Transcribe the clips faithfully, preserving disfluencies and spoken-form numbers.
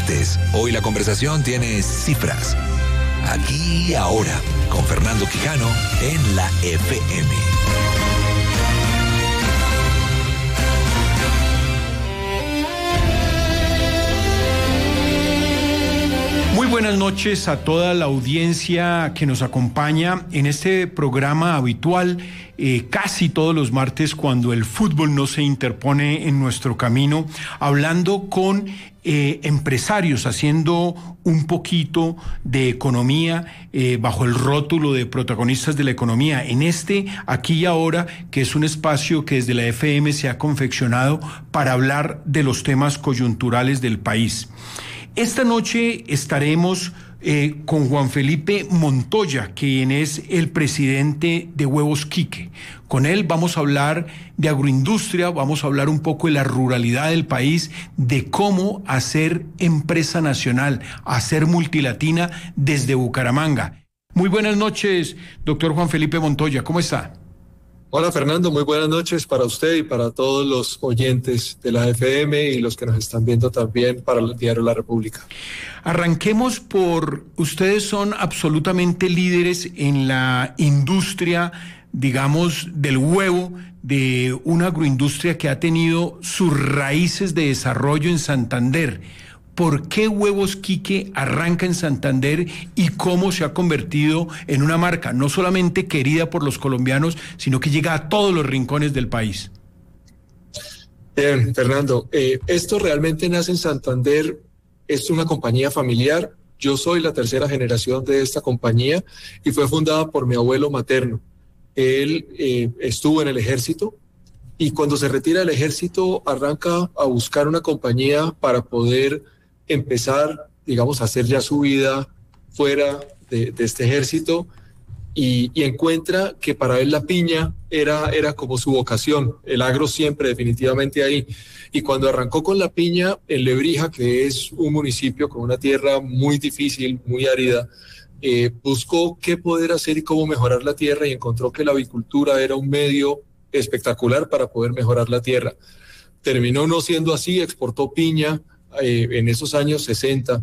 martes. Hoy la conversación tiene cifras. Aquí y ahora, con Fernando Quijano en la F M. Muy buenas noches a toda la audiencia que nos acompaña en este programa habitual, eh, casi todos los martes cuando el fútbol no se interpone en nuestro camino, hablando con eh, empresarios, haciendo un poquito de economía eh, bajo el rótulo de protagonistas de la economía. En este Aquí y Ahora, que es un espacio que desde la F M se ha confeccionado para hablar de los temas coyunturales del país. Esta noche estaremos eh, con Juan Felipe Montoya, quien es el presidente de Huevos Quique. Con él vamos a hablar de agroindustria, vamos a hablar un poco de la ruralidad del país, de cómo hacer empresa nacional, hacer multilatina desde Bucaramanga. Muy buenas noches, doctor Juan Felipe Montoya, ¿cómo está? Hola Fernando, muy buenas noches para usted y para todos los oyentes de la F M y los que nos están viendo también para el Diario La República. Arranquemos por, ustedes son absolutamente líderes en la industria, digamos, del huevo, de una agroindustria que ha tenido sus raíces de desarrollo en Santander. ¿Por qué Huevos Quique arranca en Santander y cómo se ha convertido en una marca no solamente querida por los colombianos, sino que llega a todos los rincones del país? Bien, Fernando, eh, esto realmente nace en Santander, es una compañía familiar. Yo soy la tercera generación de esta compañía y fue fundada por mi abuelo materno. Él eh, estuvo en el ejército y cuando se retira del ejército arranca a buscar una compañía para poder empezar, digamos, a hacer ya su vida fuera de, de este ejército y, y encuentra que para él la piña era, era como su vocación, el agro siempre definitivamente ahí. Y cuando arrancó con la piña en Lebrija, que es un municipio con una tierra muy difícil, muy árida, eh, buscó qué poder hacer y cómo mejorar la tierra y encontró que la avicultura era un medio espectacular para poder mejorar la tierra. Terminó no siendo así, exportó piña Eh, en esos años sesenta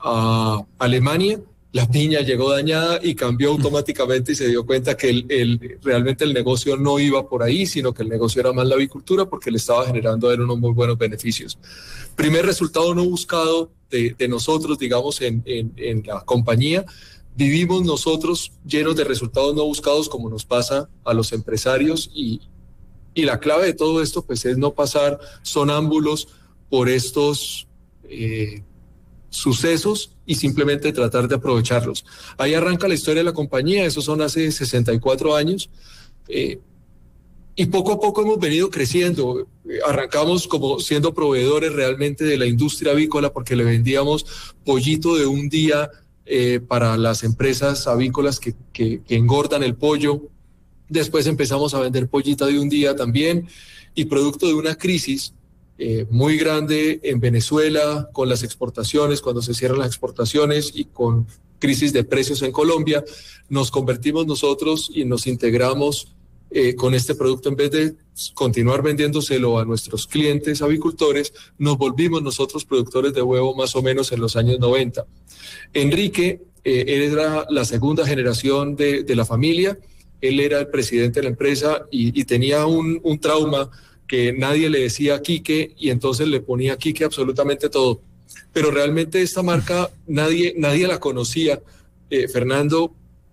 a Alemania. La piña llegó dañada y cambió automáticamente y se dio cuenta que el, el, realmente el negocio no iba por ahí, sino que el negocio era más la avicultura porque le estaba generando a él unos muy buenos beneficios. Primer resultado no buscado de, de nosotros, digamos, en, en, en la compañía. Vivimos nosotros llenos de resultados no buscados como nos pasa a los empresarios y, y la clave de todo esto pues es no pasar sonámbulos por estos Eh, sucesos y simplemente tratar de aprovecharlos. Ahí arranca la historia de la compañía, esos son hace sesenta y cuatro años, eh, y poco a poco hemos venido creciendo. Arrancamos como siendo proveedores realmente de la industria avícola porque le vendíamos pollito de un día eh, para las empresas avícolas que, que, que engordan el pollo. Después empezamos a vender pollita de un día también y producto de una crisis Eh, muy grande en Venezuela con las exportaciones, cuando se cierran las exportaciones y con crisis de precios en Colombia, nos convertimos nosotros y nos integramos eh, con este producto. En vez de continuar vendiéndoselo a nuestros clientes avicultores, nos volvimos nosotros productores de huevo más o menos en los años noventa. Enrique eh, era la segunda generación de, de la familia, él era el presidente de la empresa y, y tenía un, un trauma que nadie le decía Quique y entonces le ponía Quique absolutamente todo. Pero realmente esta marca nadie, nadie la conocía, eh, Fernando,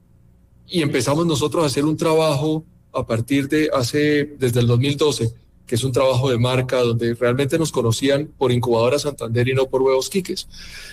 y empezamos nosotros a hacer un trabajo a partir de hace, desde el dos mil doce, que es un trabajo de marca donde realmente nos conocían por Incubadora Santander y no por Huevos Quiques.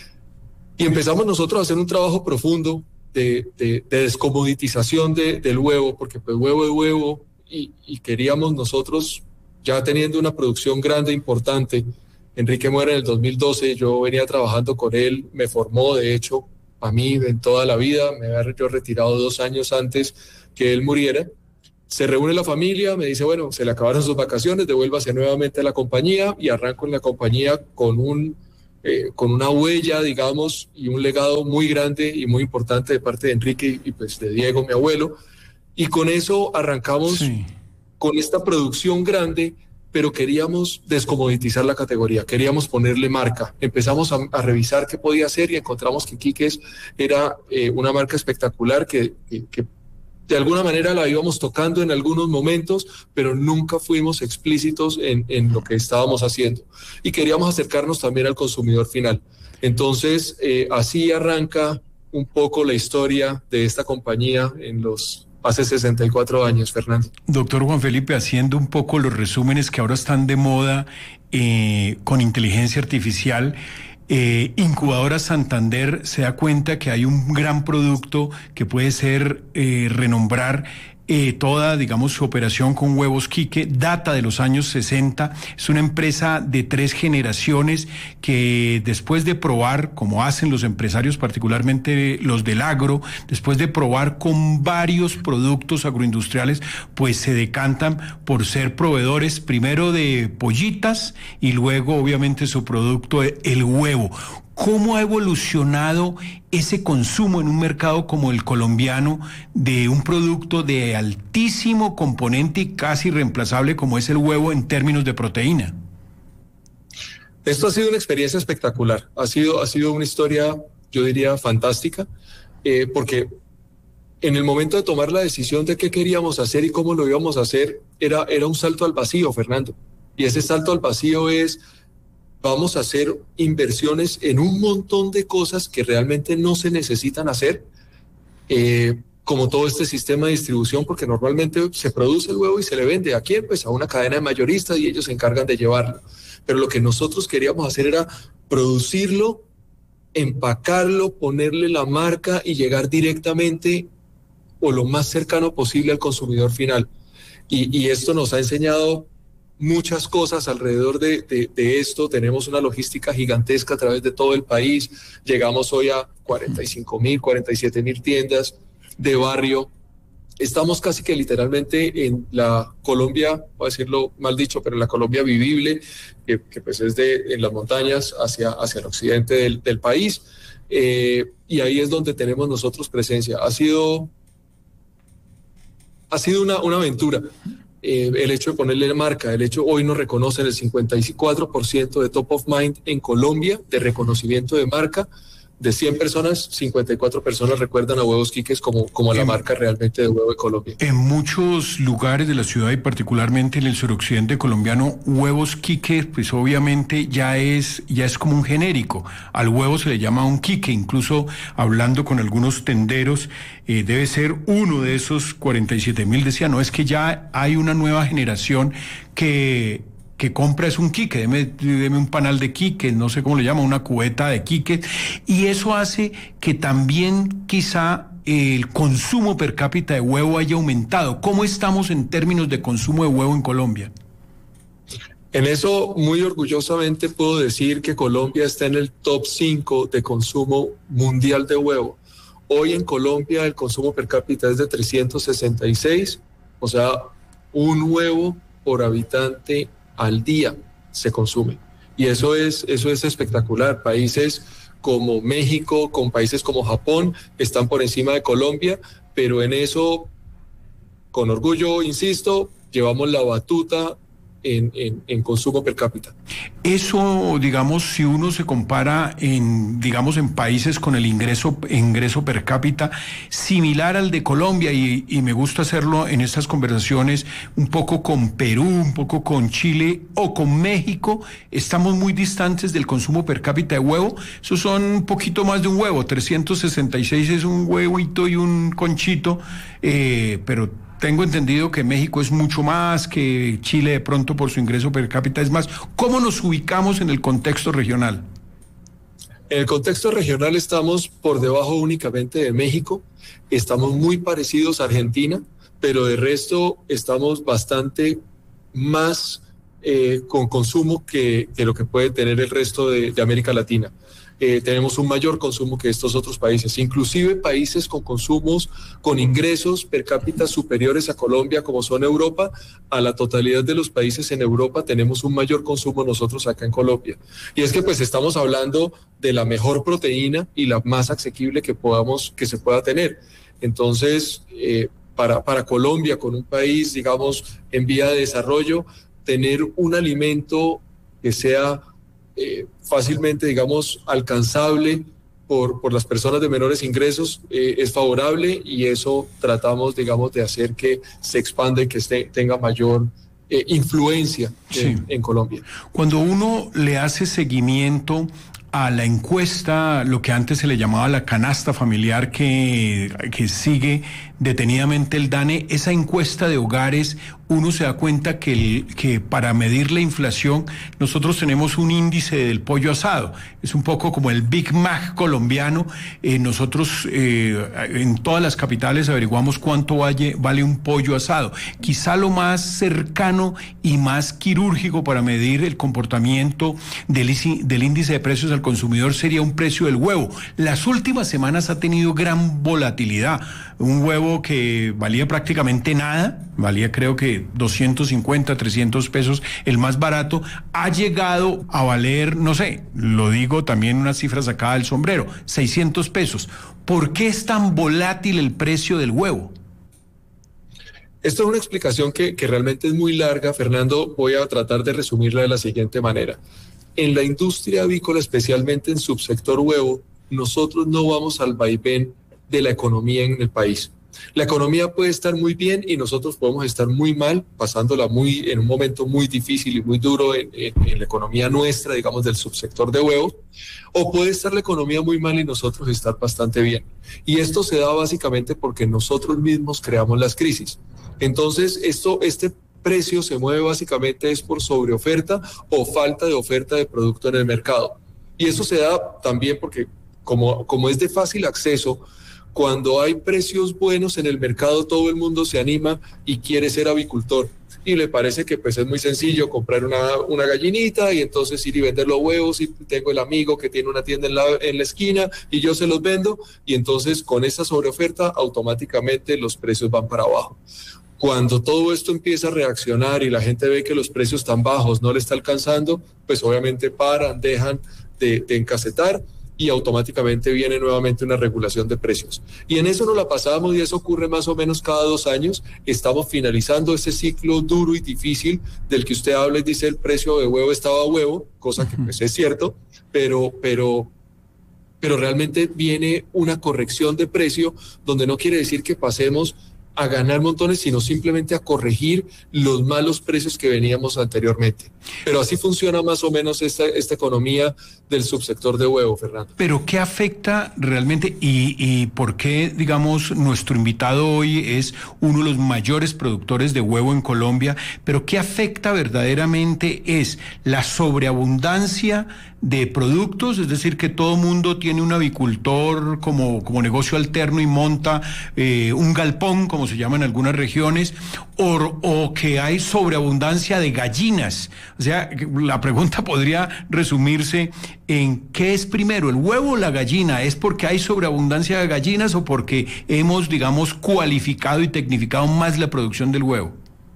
Y empezamos nosotros a hacer un trabajo profundo de, de, de descomoditización de, del huevo, porque pues huevo es huevo y, y queríamos nosotros ya teniendo una producción grande, importante. Enrique muere en el dos mil doce, yo venía trabajando con él, me formó, de hecho, a mí en toda la vida, me había yo retirado dos años antes que él muriera. Se reúne la familia, me dice, bueno, se le acabaron sus vacaciones, devuélvase nuevamente a la compañía y arranco en la compañía con, un, eh, con una huella, digamos, y un legado muy grande y muy importante de parte de Enrique y pues de Diego, mi abuelo. Y con eso arrancamos... Sí. Con esta producción grande pero queríamos descomoditizar la categoría, queríamos ponerle marca. Empezamos a, a revisar qué podía hacer y encontramos que Quiques era eh, una marca espectacular que, que, que de alguna manera la íbamos tocando en algunos momentos, pero nunca fuimos explícitos en, en lo que estábamos haciendo. Y queríamos acercarnos también al consumidor final. Entonces, eh, así arranca un poco la historia de esta compañía en los hace sesenta y cuatro años, Fernando. Doctor Juan Felipe, haciendo un poco los resúmenes que ahora están de moda eh, con inteligencia artificial, eh, Incubadora Santander se da cuenta que hay un gran producto que puede ser eh, renombrar Eh, toda, digamos, su operación con Huevos Quique, data de los años sesenta, es una empresa de tres generaciones que después de probar, como hacen los empresarios, particularmente los del agro, después de probar con varios productos agroindustriales, pues se decantan por ser proveedores primero de pollitas y luego obviamente su producto, el huevo. ¿Cómo ha evolucionado ese consumo en un mercado como el colombiano de un producto de altísimo componente y casi reemplazable como es el huevo en términos de proteína? Esto ha sido una experiencia espectacular, ha sido, ha sido una historia, yo diría, fantástica, eh, porque en el momento de tomar la decisión de qué queríamos hacer y cómo lo íbamos a hacer, era, era un salto al vacío, Fernando. Y ese salto al vacío es: vamos a hacer inversiones en un montón de cosas que realmente no se necesitan hacer, eh, como todo este sistema de distribución, porque normalmente se produce el huevo y se le vende a quién, pues a una cadena de mayoristas y ellos se encargan de llevarlo. Pero lo que nosotros queríamos hacer era producirlo, empacarlo, ponerle la marca y llegar directamente o lo más cercano posible al consumidor final. Y, y esto nos ha enseñado muchas cosas alrededor de, de, de esto. Tenemos una logística gigantesca a través de todo el país. Llegamos hoy a cuarenta y cinco mil, cuarenta y siete mil tiendas de barrio. Estamos casi que literalmente en la Colombia, voy a decirlo mal dicho, pero en la Colombia vivible, que, que pues es de en las montañas hacia, hacia el occidente del, del país. Eh, y ahí es donde tenemos nosotros presencia. Ha sido, ha sido una, una aventura. Eh, el hecho de ponerle marca, el hecho, hoy nos reconocen el cincuenta y cuatro por ciento de top of mind en Colombia de reconocimiento de marca. De cien personas, cincuenta y cuatro personas recuerdan a Huevos Quiques como, como la en, marca realmente de huevo de Colombia. En muchos lugares de la ciudad y particularmente en el suroccidente colombiano, Huevos Quiques, pues obviamente ya es, ya es como un genérico. Al huevo se le llama un quique, incluso hablando con algunos tenderos, eh, debe ser uno de esos cuarenta y siete mil, decía, no, es que ya hay una nueva generación que... que compra es un quique, deme, deme un panal de quique, no sé cómo le llama, una cubeta de quique, y eso hace que también quizá el consumo per cápita de huevo haya aumentado. ¿Cómo estamos en términos de consumo de huevo en Colombia? En eso, muy orgullosamente puedo decir que Colombia está en el top cinco de consumo mundial de huevo. Hoy en Colombia el consumo per cápita es de trescientos sesenta y seis, o sea, un huevo por habitante al día se consume. Y eso es, eso es espectacular. Países como México, con países como Japón, están por encima de Colombia, pero en eso, con orgullo, insisto, llevamos la batuta en, en, en consumo per cápita. Eso, digamos, si uno se compara en, digamos, en países con el ingreso, ingreso per cápita similar al de Colombia, y, y me gusta hacerlo en estas conversaciones un poco con Perú, un poco con Chile o con México, estamos muy distantes del consumo per cápita de huevo. Eso son un poquito más de un huevo, trescientos sesenta y seis es un huevito y un conchito, eh, pero tengo entendido que México es mucho más, que Chile de pronto por su ingreso per cápita es más. ¿Cómo nos ubicamos en el contexto regional? En el contexto regional estamos por debajo únicamente de México, estamos muy parecidos a Argentina, pero de resto estamos bastante más eh, con consumo que, que lo que puede tener el resto de, de América Latina. Eh, tenemos un mayor consumo que estos otros países, inclusive países con consumos, con ingresos per cápita superiores a Colombia, como son Europa. A la totalidad de los países en Europa tenemos un mayor consumo nosotros acá en Colombia. Y es que pues estamos hablando de la mejor proteína y la más asequible que podamos, que se pueda tener. Entonces, eh, para, para Colombia, con un país, digamos, en vía de desarrollo, tener un alimento que sea eh, fácilmente, digamos, alcanzable por, por las personas de menores ingresos eh, es favorable, y eso tratamos, digamos, de hacer que se expanda y que esté, tenga mayor eh, influencia Sí. en, en Colombia. Cuando uno le hace seguimiento a la encuesta, lo que antes se le llamaba la canasta familiar, que, que sigue detenidamente el DANE, esa encuesta de hogares, uno se da cuenta que, el, que para medir la inflación nosotros tenemos un índice del pollo asado. Es un poco como el Big Mac colombiano. Eh, nosotros eh, en todas las capitales averiguamos cuánto vale, vale un pollo asado. Quizá lo más cercano y más quirúrgico para medir el comportamiento del, del índice de precios al consumidor sería un precio del huevo. Las últimas semanas ha tenido gran volatilidad. Un huevo que valía prácticamente nada, valía creo que doscientos cincuenta, trescientos pesos, el más barato, ha llegado a valer, no sé, lo digo también una cifra sacada del sombrero, seiscientos pesos. ¿Por qué es tan volátil el precio del huevo? Esto es una explicación que, que realmente es muy larga, Fernando. Voy a tratar de resumirla de la siguiente manera. En la industria avícola, especialmente en subsector huevo, nosotros no vamos al vaivén de la economía en el país. La economía puede estar muy bien y nosotros podemos estar muy mal, pasándola muy en un momento muy difícil y muy duro en, en, en la economía nuestra, digamos, del subsector de huevos, o puede estar la economía muy mal y nosotros estar bastante bien. Y esto se da básicamente porque nosotros mismos creamos las crisis. Entonces, esto, este precio se mueve básicamente es por sobreoferta o falta de oferta de producto en el mercado. Y eso se da también porque, como, como es de fácil acceso, cuando hay precios buenos en el mercado, todo el mundo se anima y quiere ser avicultor. Y le parece que pues es muy sencillo comprar una, una gallinita y entonces ir y vender los huevos, y tengo el amigo que tiene una tienda en la, en la esquina y yo se los vendo, y entonces con esa sobreoferta automáticamente los precios van para abajo. Cuando todo esto empieza a reaccionar y la gente ve que los precios tan bajos no le está alcanzando, pues obviamente paran, dejan de, de encasetar, y automáticamente viene nuevamente una regulación de precios. Y en eso nos la pasamos, y eso ocurre más o menos cada dos años. Estamos finalizando ese ciclo duro y difícil del que usted habla y dice el precio de huevo estaba a huevo, cosa que pues es cierto, pero, pero, pero realmente viene una corrección de precio, donde no quiere decir que pasemos a ganar montones, sino simplemente a corregir los malos precios que veníamos anteriormente. Pero así funciona más o menos esta, esta economía del subsector de huevo, Fernando. Pero ¿qué afecta realmente y, y por qué, digamos, nuestro invitado hoy es uno de los mayores productores de huevo en Colombia? Pero ¿qué afecta verdaderamente es la sobreabundancia de productos? Es decir, que todo mundo tiene un avicultor como, como negocio alterno y monta eh, un galpón, como se llama en algunas regiones, o, o que hay sobreabundancia de gallinas. O sea, la pregunta podría resumirse en ¿qué es primero, el huevo o la gallina? ¿Es porque hay sobreabundancia de gallinas o porque hemos, digamos, cualificado y tecnificado más la producción del huevo?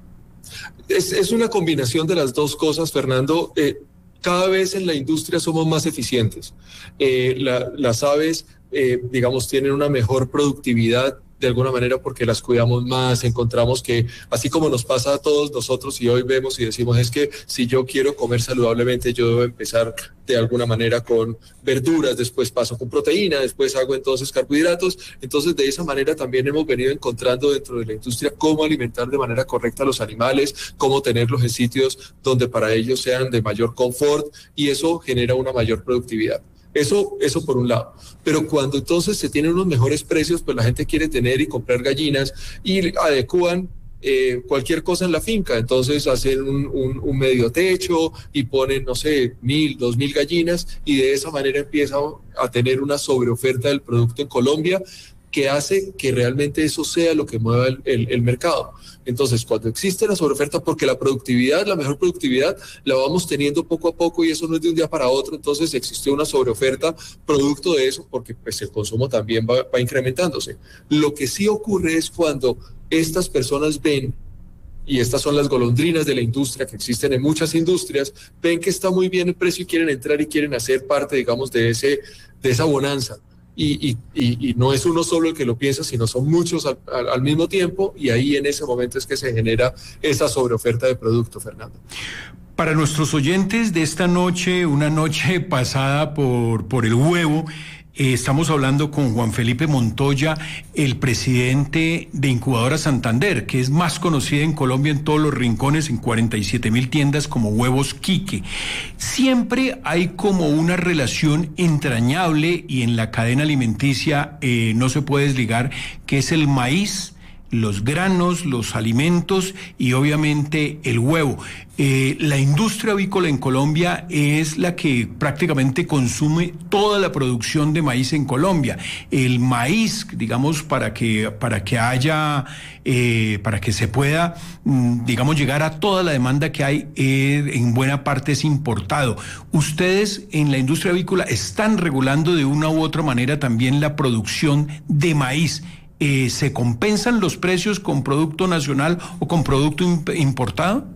Es, es una combinación de las dos cosas, Fernando. Eh, cada vez en la industria somos más eficientes. Eh, la, las aves, eh, digamos, tienen una mejor productividad de alguna manera porque las cuidamos más. Encontramos que, así como nos pasa a todos nosotros, y hoy vemos y decimos, es que si yo quiero comer saludablemente, yo debo empezar de alguna manera con verduras, después paso con proteína, después hago entonces carbohidratos. Entonces, de esa manera también hemos venido encontrando dentro de la industria cómo alimentar de manera correcta a los animales, cómo tenerlos en sitios donde para ellos sean de mayor confort, y eso genera una mayor productividad. Eso, eso por un lado. Pero cuando entonces se tienen unos mejores precios, pues la gente quiere tener y comprar gallinas y adecúan eh, cualquier cosa en la finca. Entonces hacen un, un, un medio techo y ponen, no sé, mil, dos mil gallinas, y de esa manera empiezan a tener una sobreoferta del producto en Colombia, que hace que realmente eso sea lo que mueva el, el, el mercado. Entonces, cuando existe la sobreoferta, porque la productividad, la mejor productividad, la vamos teniendo poco a poco, y eso no es de un día para otro, entonces existe una sobreoferta producto de eso, porque pues el consumo también va, va incrementándose. Lo que sí ocurre es cuando estas personas ven, y estas son las golondrinas de la industria que existen en muchas industrias, ven que está muy bien el precio y quieren entrar y quieren hacer parte, digamos, de, ese, de esa bonanza. y, y, y, y no es uno solo el que lo piensa, sino son muchos al, al, al mismo tiempo, y ahí en ese momento es que se genera esa sobreoferta de producto, Fernando. Para nuestros oyentes de esta noche, una noche pasada por, por el huevo, eh, estamos hablando con Juan Felipe Montoya, el presidente de Incubadora Santander, que es más conocida en Colombia en todos los rincones, en cuarenta y siete mil tiendas como Huevos Quique. Siempre hay como una relación entrañable y en la cadena alimenticia eh, no se puede desligar, que es el maíz, los granos, los alimentos y obviamente el huevo. Eh, la industria avícola en Colombia es la que prácticamente consume toda la producción de maíz en Colombia. El maíz, digamos, para que, para que haya, eh, para que se pueda, digamos, llegar a toda la demanda que hay, eh, en buena parte es importado. Ustedes en la industria avícola están regulando de una u otra manera también la producción de maíz. Eh, ¿Se compensan los precios con producto nacional o con producto imp- importado?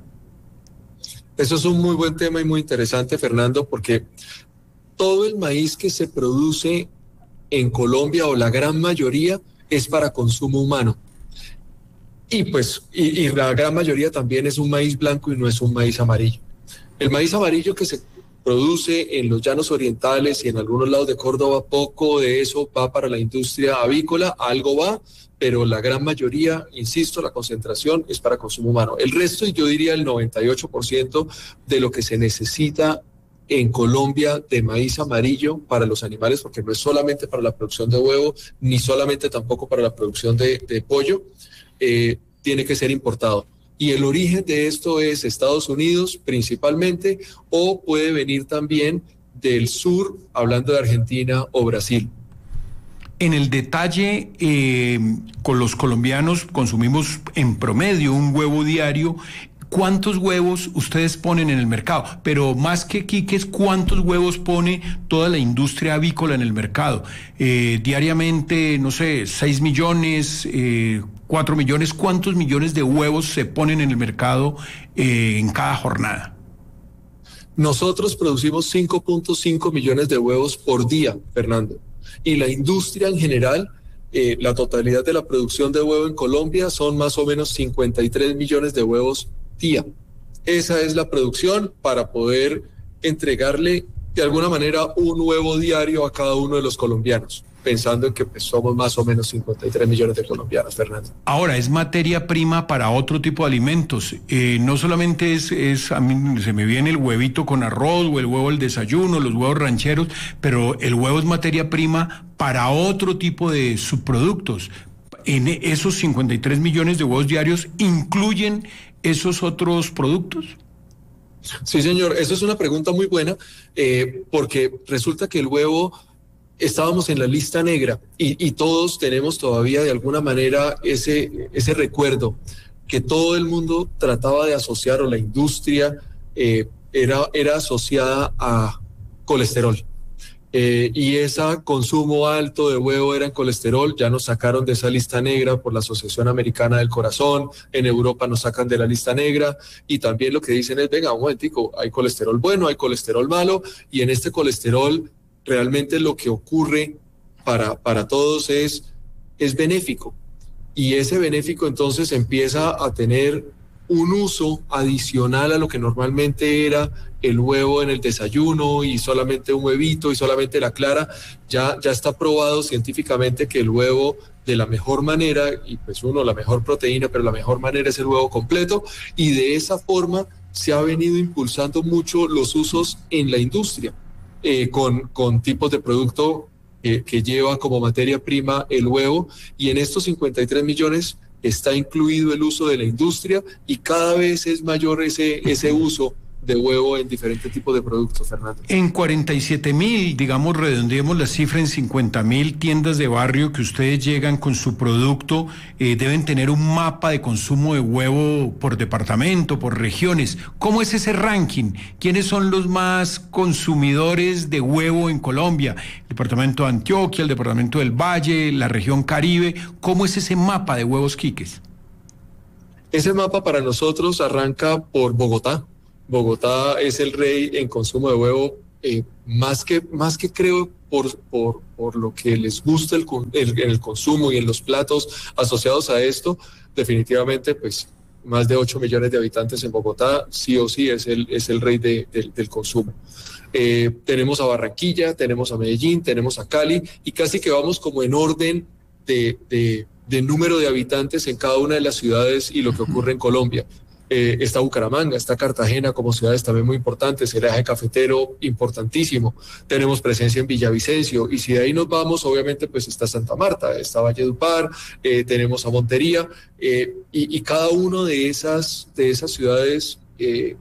Eso es un muy buen tema y muy interesante, Fernando, porque todo el maíz que se produce en Colombia, o la gran mayoría, es para consumo humano. Y pues, y, y la gran mayoría también es un maíz blanco y no es un maíz amarillo. El maíz amarillo que se produce en los llanos orientales y en algunos lados de Córdoba, poco de eso va para la industria avícola, algo va, pero la gran mayoría, insisto, la concentración es para consumo humano. El resto, y yo diría el noventa y ocho por ciento de lo que se necesita en Colombia de maíz amarillo para los animales, porque no es solamente para la producción de huevo, ni solamente tampoco para la producción de, de pollo, eh, tiene que ser importado. Y el origen de esto es Estados Unidos principalmente, o puede venir también del sur, hablando de Argentina o Brasil. En el detalle, eh, con los colombianos consumimos en promedio un huevo diario. ¿Cuántos huevos ustedes ponen en el mercado? Pero más que quiques, ¿cuántos huevos pone toda la industria avícola en el mercado? Eh, diariamente, no sé, seis millones, eh, cuatro millones. ¿Cuántos millones de huevos se ponen en el mercado eh, en cada jornada? Nosotros producimos cinco punto cinco millones de huevos por día, Fernando. Y la industria en general, eh, la totalidad de la producción de huevo en Colombia son más o menos cincuenta y tres millones de huevos día. Esa es la producción para poder entregarle de alguna manera un huevo diario a cada uno de los colombianos, pensando en que pues, somos más o menos cincuenta y tres millones de colombianos, Fernando. Ahora, es materia prima para otro tipo de alimentos. Eh, no solamente es, es, a mí se me viene el huevito con arroz o el huevo del desayuno, los huevos rancheros, pero el huevo es materia prima para otro tipo de subproductos. En esos cincuenta y tres millones de huevos diarios, ¿incluyen esos otros productos? Sí, señor, eso es una pregunta muy buena, eh, porque resulta que el huevo, estábamos en la lista negra y, y todos tenemos todavía de alguna manera ese, ese recuerdo que todo el mundo trataba de asociar, o la industria eh, era, era asociada a colesterol. Eh, y ese consumo alto de huevo era en colesterol. Ya nos sacaron de esa lista negra por la Asociación Americana del Corazón. En Europa nos sacan de la lista negra, y también lo que dicen es, venga, un momentico, hay colesterol bueno, hay colesterol malo, y en este colesterol realmente lo que ocurre para, para todos es, es benéfico, y ese benéfico entonces empieza a tener un uso adicional a lo que normalmente era el huevo en el desayuno, y solamente un huevito y solamente la clara. Ya, ya está probado científicamente que el huevo, de la mejor manera, y pues uno, la mejor proteína, pero la mejor manera es el huevo completo, y de esa forma se ha venido impulsando mucho los usos en la industria, eh, con, con tipos de producto eh, que lleva como materia prima el huevo, y en estos cincuenta y tres millones está incluido el uso de la industria, y cada vez es mayor ese, ese uso de huevo en diferentes tipos de productos, Fernando. En cuarenta y siete mil, digamos, redondeemos la cifra en cincuenta mil tiendas de barrio que ustedes llegan con su producto, eh, deben tener un mapa de consumo de huevo por departamento, por regiones. ¿Cómo es ese ranking? ¿Quiénes son los más consumidores de huevo en Colombia? El departamento de Antioquia, el departamento del Valle, la región Caribe. ¿Cómo es ese mapa de Huevos Quiques? Ese mapa para nosotros arranca por Bogotá. Bogotá es el rey en consumo de huevo, eh, más que, más que creo por, por, por lo que les gusta el, el, el consumo y en los platos asociados a esto, definitivamente pues más de ocho millones de habitantes en Bogotá, sí o sí es el, es el rey de, de, del consumo. Eh, tenemos a Barranquilla, tenemos a Medellín, tenemos a Cali y casi que vamos como en orden de, de, de número de habitantes en cada una de las ciudades y lo que ocurre en Colombia. Eh, está Bucaramanga, está Cartagena como ciudades también muy importantes, el eje cafetero importantísimo, tenemos presencia en Villavicencio y si de ahí nos vamos obviamente pues está Santa Marta, está Valledupar, eh, tenemos a Montería eh, y, y cada uno de esas, de esas ciudades eh,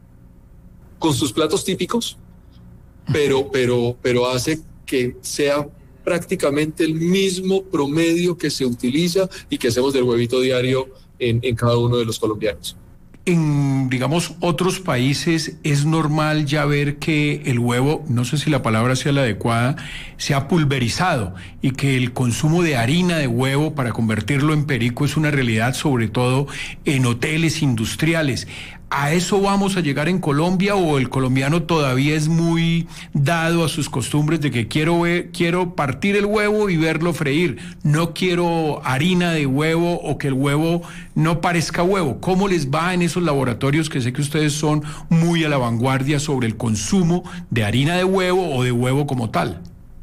con sus platos típicos, pero, pero, pero hace que sea prácticamente el mismo promedio que se utiliza y que hacemos del huevito diario en, en cada uno de los colombianos. En, digamos, otros países es normal ya ver que el huevo, no sé si la palabra sea la adecuada, se ha pulverizado y que el consumo de harina de huevo para convertirlo en perico es una realidad, sobre todo en hoteles industriales. ¿A eso vamos a llegar en Colombia o el colombiano todavía es muy dado a sus costumbres de que quiero ver, quiero partir el huevo y verlo freír? No quiero harina de huevo o que el huevo no parezca huevo. ¿Cómo les va en esos laboratorios que sé que ustedes son muy a la vanguardia sobre el consumo de harina de huevo o de huevo como tal?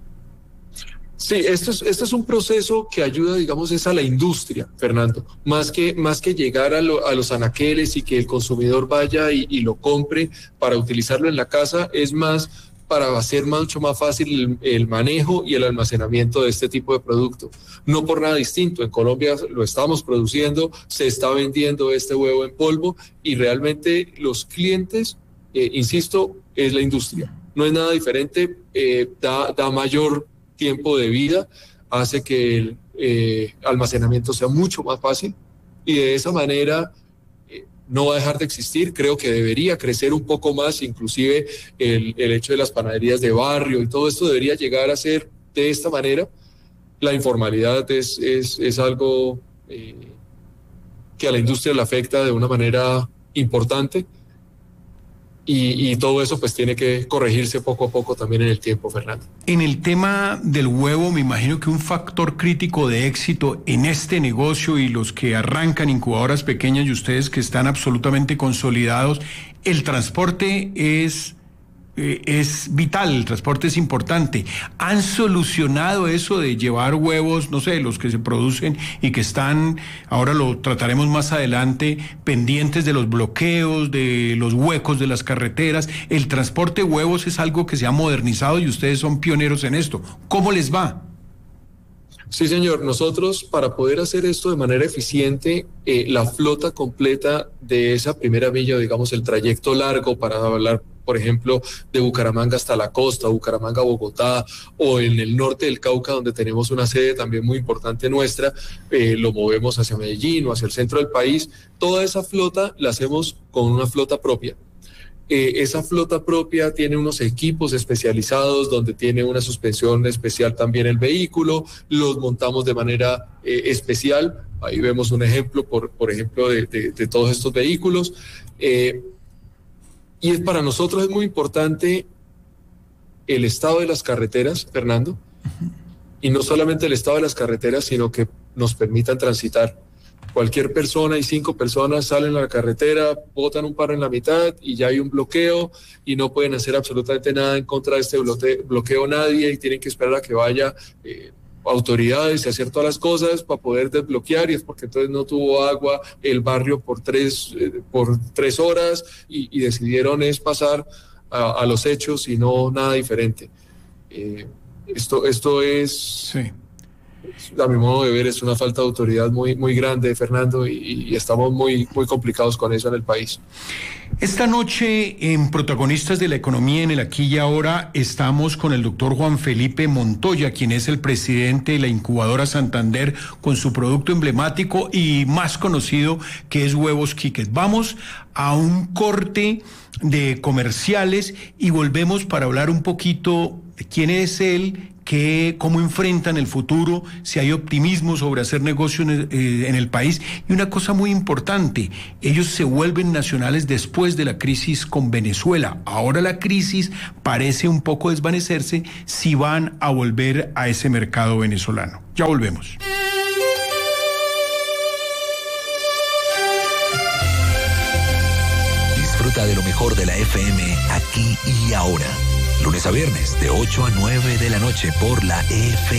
Sí, esto es, esto es un proceso que ayuda, digamos, es a la industria, Fernando, más que, más que llegar a, lo, a los anaqueles y que el consumidor vaya y, y lo compre para utilizarlo en la casa, es más para hacer mucho más fácil el, el manejo y el almacenamiento de este tipo de producto. No por nada distinto, en Colombia lo estamos produciendo, se está vendiendo este huevo en polvo y realmente los clientes, eh, insisto, es la industria. No es nada diferente, eh, da, da mayor tiempo de vida, hace que el eh, almacenamiento sea mucho más fácil y de esa manera eh, no va a dejar de existir. Creo que debería crecer un poco más, inclusive el, el hecho de las panaderías de barrio y todo esto debería llegar a ser de esta manera. La informalidad es, es, es algo eh, que a la industria le afecta de una manera importante. Y, y todo eso pues tiene que corregirse poco a poco también en el tiempo, Fernando. En el tema del huevo, me imagino que un factor crítico de éxito en este negocio y los que arrancan incubadoras pequeñas y ustedes que están absolutamente consolidados, el transporte es... es vital, el transporte es importante. ¿Han solucionado eso de llevar huevos, no sé, los que se producen y que están, ahora lo trataremos más adelante, pendientes de los bloqueos, de los huecos de las carreteras? El transporte de huevos es algo que se ha modernizado y ustedes son pioneros en esto. ¿Cómo les va? Sí, señor. Nosotros, para poder hacer esto de manera eficiente, eh, la flota completa de esa primera milla, digamos, el trayecto largo para hablar, por ejemplo, de Bucaramanga hasta la costa, Bucaramanga, Bogotá, o en el norte del Cauca, donde tenemos una sede también muy importante nuestra, eh, lo movemos hacia Medellín o hacia el centro del país. Toda esa flota la hacemos con una flota propia. Eh, esa flota propia tiene unos equipos especializados donde tiene una suspensión especial también el vehículo, los montamos de manera eh, especial. Ahí vemos un ejemplo, por, por ejemplo, de, de, de todos estos vehículos. Eh, y es, para nosotros es muy importante el estado de las carreteras, Fernando, y no solamente el estado de las carreteras, sino que nos permitan transitar. Cualquier persona y cinco personas salen a la carretera, botan un paro en la mitad y ya hay un bloqueo y no pueden hacer absolutamente nada en contra de este bloqueo, bloqueo nadie y tienen que esperar a que vaya eh, autoridades y hacer todas las cosas para poder desbloquear, y es porque entonces no tuvo agua el barrio por tres, eh, por tres horas y, y decidieron es pasar a, a los hechos y no nada diferente. Eh, esto, esto es... Sí. A mi modo de ver, es una falta de autoridad muy, muy grande, Fernando, y, y estamos muy, muy complicados con eso en el país. Esta noche, en Protagonistas de la Economía, en el Aquí y Ahora, estamos con el doctor Juan Felipe Montoya, quien es el presidente de la incubadora Santander, con su producto emblemático y más conocido, que es Huevos Quiques. Vamos a un corte de comerciales y volvemos para hablar un poquito de quién es él, qué, cómo enfrentan el futuro, si hay optimismo sobre hacer negocio en el, eh, en el país. Y una cosa muy importante, ellos se vuelven nacionales después de la crisis con Venezuela. Ahora la crisis parece un poco desvanecerse si van a volver a ese mercado venezolano. Ya volvemos. Disfruta de lo mejor de la F M aquí y ahora. Lunes a viernes de ocho a nueve de la noche por la F M.